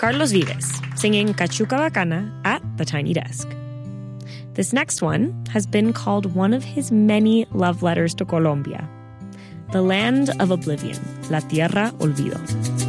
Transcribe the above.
Carlos Vives, singing Cachuca Bacana at the Tiny Desk. This next one has been called one of his many love letters to Colombia, the land of oblivion, La Tierra Olvido.